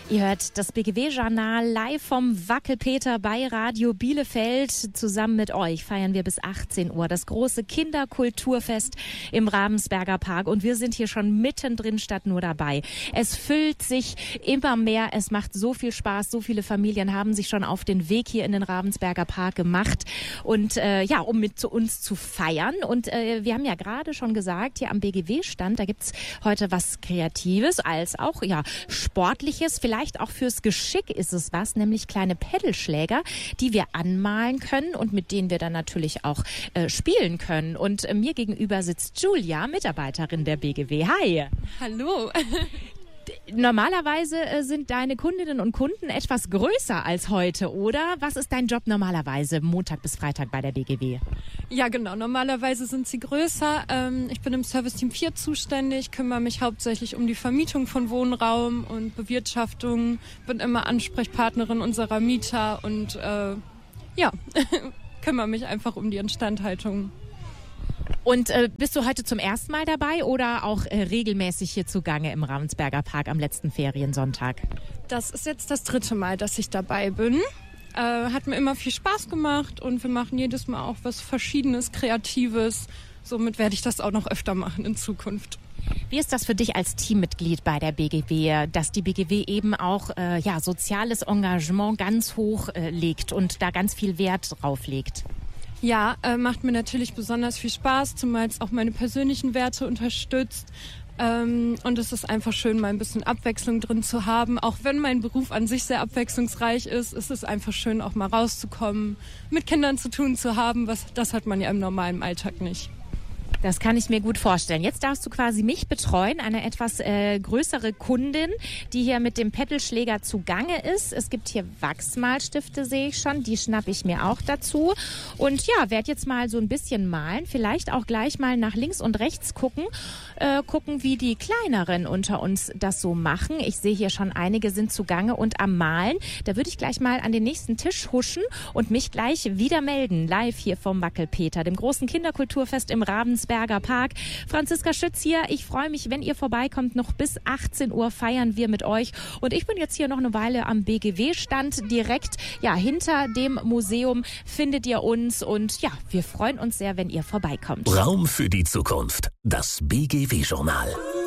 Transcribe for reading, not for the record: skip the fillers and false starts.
Ihr hört das BGW-Journal live vom Wackelpeter bei Radio Bielefeld. Zusammen mit euch feiern wir bis 18 Uhr das große Kinderkulturfest im Ravensberger Park. Und wir sind hier schon mittendrin statt nur dabei. Es füllt sich immer mehr. Es macht so viel Spaß. So viele Familien haben sich schon auf den Weg hier in den Ravensberger Park gemacht. Und um mit zu uns zu feiern. Und wir haben ja gerade schon gesagt, hier am BGW-Stand, da gibt's heute was Kreatives als auch Sportliches. Vielleicht auch fürs Geschick ist es was, nämlich kleine Pedalschläger, die wir anmalen können und mit denen wir dann natürlich auch spielen können. Und mir gegenüber sitzt Julia, Mitarbeiterin der BGW. Hi! Hallo! Normalerweise sind deine Kundinnen und Kunden etwas größer als heute, oder? Was ist dein Job normalerweise Montag bis Freitag bei der BGW? Ja, genau. Normalerweise sind sie größer. Ich bin im Serviceteam 4 zuständig, kümmere mich hauptsächlich um die Vermietung von Wohnraum und Bewirtschaftung, bin immer Ansprechpartnerin unserer Mieter und kümmere mich einfach um die Instandhaltung. Und bist du heute zum ersten Mal dabei oder auch regelmäßig hier zugange im Ravensberger Park am letzten Feriensonntag? Das ist jetzt das 3. Mal, dass ich dabei bin. Hat mir immer viel Spaß gemacht und wir machen jedes Mal auch was Verschiedenes, Kreatives. Somit werde ich das auch noch öfter machen in Zukunft. Wie ist das für dich als Teammitglied bei der BGW, dass die BGW eben auch soziales Engagement ganz hoch legt und da ganz viel Wert drauf legt? Ja, macht mir natürlich besonders viel Spaß, zumal es auch meine persönlichen Werte unterstützt. Und es ist einfach schön, mal ein bisschen Abwechslung drin zu haben. Auch wenn mein Beruf an sich sehr abwechslungsreich ist, ist es einfach schön, auch mal rauszukommen, mit Kindern zu tun zu haben. Das hat man ja im normalen Alltag nicht. Das kann ich mir gut vorstellen. Jetzt darfst du quasi mich betreuen, eine etwas größere Kundin, die hier mit dem Pedalschläger zugange ist. Es gibt hier Wachsmalstifte, sehe ich schon. Die schnappe ich mir auch dazu. Und ja, werde jetzt mal so ein bisschen malen. Vielleicht auch gleich mal nach links und rechts gucken, wie die Kleineren unter uns das so machen. Ich sehe hier schon, einige sind zugange und am Malen. Da würde ich gleich mal an den nächsten Tisch huschen und mich gleich wieder melden. Live hier vom Wackelpeter, dem großen Kinderkulturfest im Ravensberger Park. Franziska Schütz hier. Ich freue mich, wenn ihr vorbeikommt. Noch bis 18 Uhr feiern wir mit euch. Und ich bin jetzt hier noch eine Weile am BGW-Stand. Direkt hinter dem Museum findet ihr uns. Und wir freuen uns sehr, wenn ihr vorbeikommt. Raum für die Zukunft. Das BGW-Journal.